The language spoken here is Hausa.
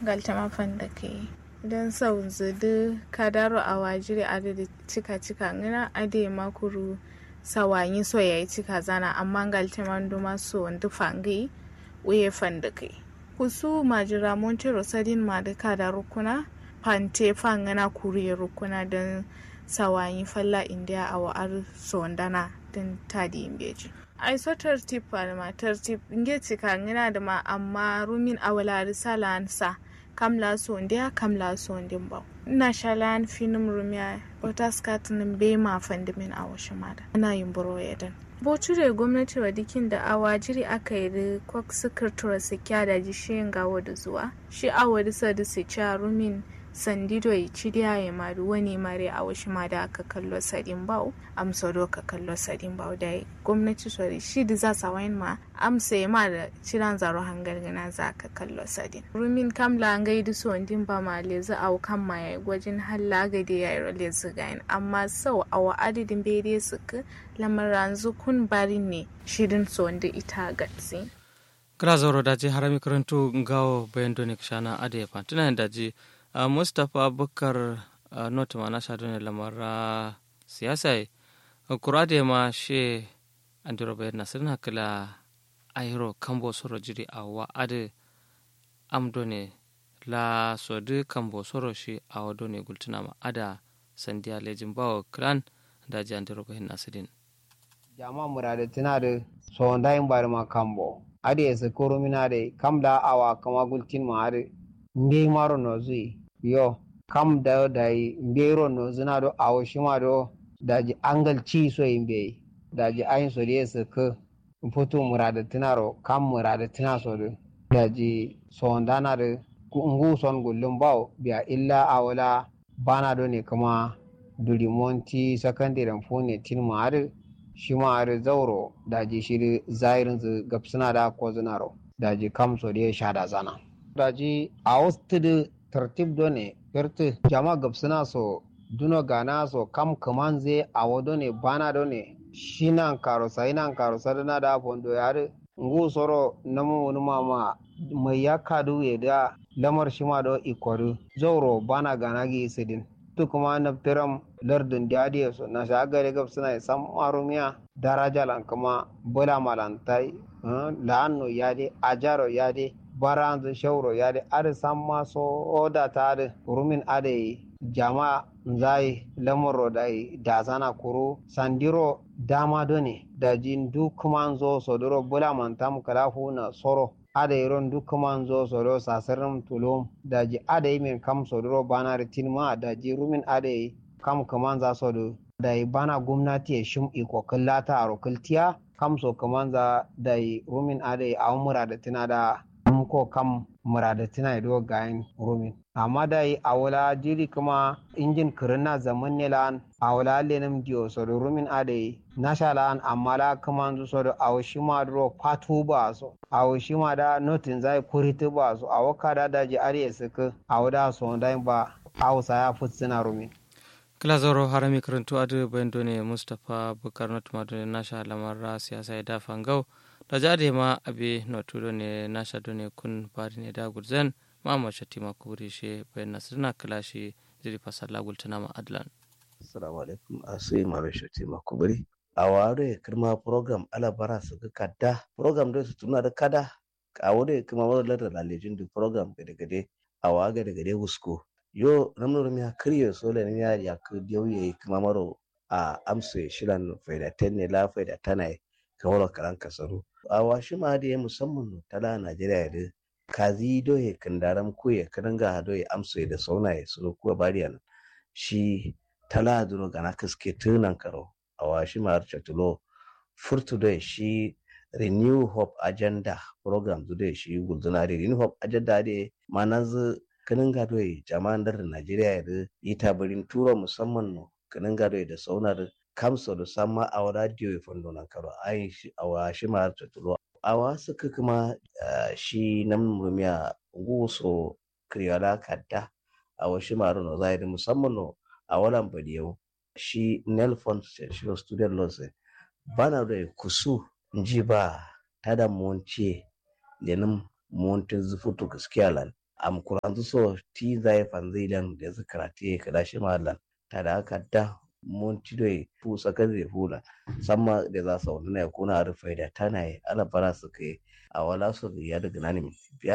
galtama fanda ke dan sau zudu kadaro a wajiri adadi cika ngina ade makuru sawanyi so yayi cika zana amma galtama nduma so ndu fangi uye fanda ke kusu majira montero sadin ma da kadaro kuna pante fangana kuriye rukuna dan sawanyi falla india awa ar sondana dan tadi imbeji ai so tartib palma tartib nge cika ngina da ma amma rumin awala risalan sa kamla sondiya kamla sondin ba ina shalan finum rumiya wata skatinin be ma fandimin a washe mada ana yin buro yadan bocure gwamnati wa dikin da awa jiri aka yi da kwak sukurtura su kyada ji shi gawo da zuwa shi awa da sa da su ca rumin sandido yi cidiya ya maru wani mare a washi ma da aka kallo sadin bau amsa do ka kallo sadin bau da gwamnati sori shi da za sa wayin ma amsa ya ma da ciran zaro hangargana za ka kallo sadin rumin kamla an gaidu so ndin ba ma leza au kan ma yayi gwajin halla ga da yayi leza gain amma sau awa adadin bede suka lamaran zukun bari ne shirin so da ita gatsi kra zoro da ji harami karantu ngawo bayan donik shana ade fantina da ji Mustapha Bukar not ma nasha dole lamara siyasa kurade ma she andiro bayan nasirna kala ayro kambo soro jiri awa ade amdone la sodi kambo soro shi awadone gultuna ma ada sandiya lejin bawo kran da ji andiro bayan nasirin jama murade tinade so ndayin bar ma kambo ade se korominade kamda awa kama gultin ma ade nge maro no zui yo kam da dai mbero no zina do awo shima do daji angal ci so imbe daji ayin so de se ke foto murada tinaro kam murada tina so do daji so ndana de ngu son gullum bawo biya illa awala bana do ne kuma duri monti secondary fone tin ma ade shima ade zauro daji shiri zairin zu gapsuna da ko zinaro daji kam so de shada zana daji awostid tartib done perti jama gabsina so duno gana so kam kamanze awodo ne bana done shinan karosa dana da fondo yare ngu soro namu wani mama mai ya kadu ya da lamar shima do ikoru zoro bana gana gi sidin to kuma naftiram lardin dadiya so na shagare gabsina sam marumiya daraja lan kuma bola malantai la'anno yade ajaro yade baranzu shauro yade ade samma so oda tare rumin ade jama nzai lamoro dai dazana kuru sandiro dama done da jin dukmanzo sodoro bula mantam kalafu na soro ade ron dukmanzo sodoro sasaram tulum daji ade min kam sodoro bana ritinma daji rumin ade kam kamanza sodo dai bana gwamnati shim iko kallata aro kultiya kam so kamanza dai rumin ade awmura da tinada ko kam muradatina do gayin rumin amma dai awala jiri kuma injin kirina zaman ne lan awala lenam dio so do rumin ade nashalan amma la kuma zu so do awshima do patu ba so awshima da notin zai kuriti ba so awaka da ji are suka awda so dai ba awsa ya futsina rumin kala zoro harami karantu adu bayandone Mustapha Bukar not madone nasha lamar siyasa da fangau da jade ma abe notudo ne nasha done kun bari ne da gurzen mama shatima kuburi she bayan nasirna kalashi jiri fasalla gultana ma adlan assalamu alaikum asai ma shatima kuburi aware kirma program ala bara su kadda program da su tuna da kada awore kuma wala da lalejin du program gade awa gade wusko yo namno mi hakriyo so le mi ya ku diyoye kuma maro a amse shilan faida tenne la faida tanai kawala karan kasaru awa shi ma da musamman tala Najeriya da kazi doye kandaram kuye kadanga doye amse da saunaye su kuwa bariyan shi tala duro gana kaske tunan karo awa shi ma archatulo furtu doye shi renew hope agenda program doye shi gulzuna da renew hope agenda da manazu kanin gado jama'an da Najeriya da ita barin turo musamman no kanin gado da saunar kamso da sama a radio fondo nan karo ai shi awa shi ma ta tulo awa suka kuma shi nan mumiya guso kriyala kadda awa shi ma no zai da musamman no a walan badiyo shi Nelfon shi student loans bana da kusu nji ba tada monce lenin montin zufutu gaskiya lan am kuranzu so ti zai fanzilan da su karate kada shi mallan ta da aka da mun ci doi fu sakandare fula samma da za su wani na kuna rufe da tana yi alabara su kai a wala su ya daga nani